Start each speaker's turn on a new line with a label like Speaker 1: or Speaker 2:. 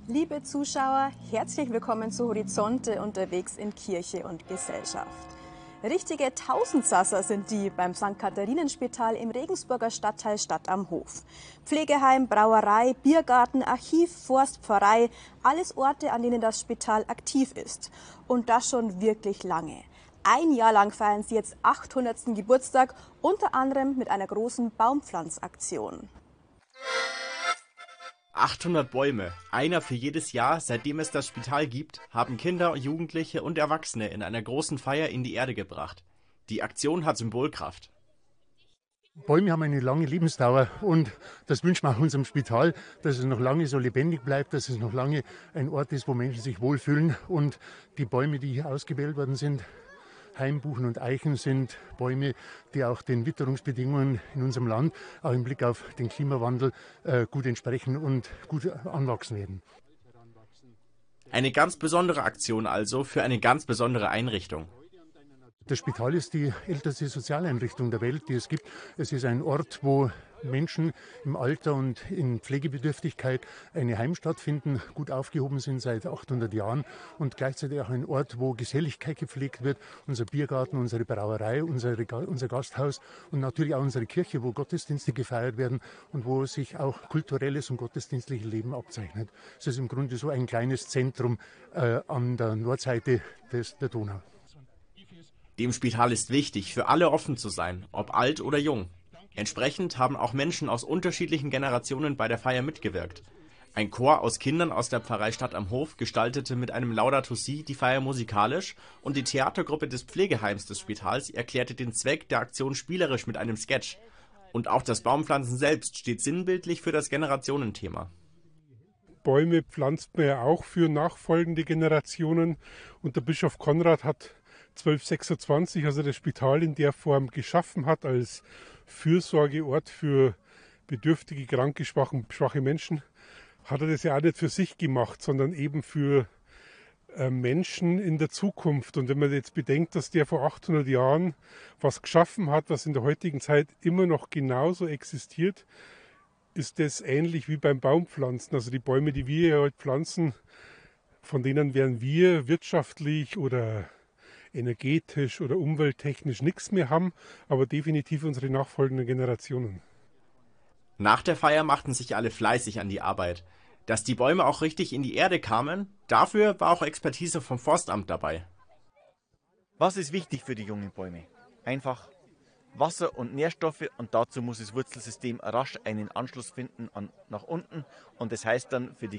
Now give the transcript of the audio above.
Speaker 1: Liebe Zuschauer, herzlich willkommen zu Horizonte unterwegs in Kirche und Gesellschaft. Richtige Tausendsasser sind die beim St. Katharinenspital im Regensburger Stadtteil Stadt am Hof. Pflegeheim, Brauerei, Biergarten, Archiv, Forst, Pfarrei, alles Orte, an denen das Spital aktiv ist. Und das schon wirklich lange. Ein Jahr lang feiern sie jetzt 800. Geburtstag, unter anderem mit einer großen Baumpflanzaktion.
Speaker 2: 800 Bäume, einer für jedes Jahr, seitdem es das Spital gibt, haben Kinder, Jugendliche und Erwachsene in einer großen Feier in die Erde gebracht. Die Aktion hat Symbolkraft.
Speaker 3: Bäume haben eine lange Lebensdauer und das wünschen wir auch unserem Spital, dass es noch lange so lebendig bleibt, dass es noch lange ein Ort ist, wo Menschen sich wohlfühlen. Und die Bäume, die hier ausgewählt worden sind, Hainbuchen und Eichen, sind Bäume, die auch den Witterungsbedingungen in unserem Land, auch im Blick auf den Klimawandel, gut entsprechen und gut anwachsen werden.
Speaker 2: Eine ganz besondere Aktion also für eine ganz besondere Einrichtung.
Speaker 3: Das Spital ist die älteste Sozialeinrichtung der Welt, die es gibt. Es ist ein Ort, wo Menschen im Alter und in Pflegebedürftigkeit eine Heimstatt finden, gut aufgehoben sind seit 800 Jahren und gleichzeitig auch ein Ort, wo Geselligkeit gepflegt wird. Unser Biergarten, unsere Brauerei, unser Gasthaus und natürlich auch unsere Kirche, wo Gottesdienste gefeiert werden und wo sich auch kulturelles und gottesdienstliches Leben abzeichnet. Es ist im Grunde so ein kleines Zentrum an der Nordseite der Donau.
Speaker 2: Dem Spital ist wichtig, für alle offen zu sein, ob alt oder jung. Entsprechend haben auch Menschen aus unterschiedlichen Generationen bei der Feier mitgewirkt. Ein Chor aus Kindern aus der Pfarrei Stadt am Hof gestaltete mit einem Laudato Si die Feier musikalisch und die Theatergruppe des Pflegeheims des Spitals erklärte den Zweck der Aktion spielerisch mit einem Sketch. Und auch das Baumpflanzen selbst steht sinnbildlich für das Generationenthema.
Speaker 4: Bäume pflanzt man ja auch für nachfolgende Generationen und der Bischof Konrad hat 1226, als er das Spital in der Form geschaffen hat, als Fürsorgeort für bedürftige, kranke, schwache Menschen, hat er das ja auch nicht für sich gemacht, sondern eben für Menschen in der Zukunft. Und wenn man jetzt bedenkt, dass der vor 800 Jahren was geschaffen hat, was in der heutigen Zeit immer noch genauso existiert, ist das ähnlich wie beim Baumpflanzen. Also die Bäume, die wir hier heute pflanzen, von denen werden wir wirtschaftlich oder energetisch oder umwelttechnisch nichts mehr haben, aber definitiv unsere nachfolgenden Generationen.
Speaker 2: Nach der Feier machten sich alle fleißig an die Arbeit. Dass die Bäume auch richtig in die Erde kamen, dafür war auch Expertise vom Forstamt dabei.
Speaker 5: Was ist wichtig für die jungen Bäume? Einfach Wasser und Nährstoffe und dazu muss das Wurzelsystem rasch einen Anschluss finden nach unten und das heißt dann für die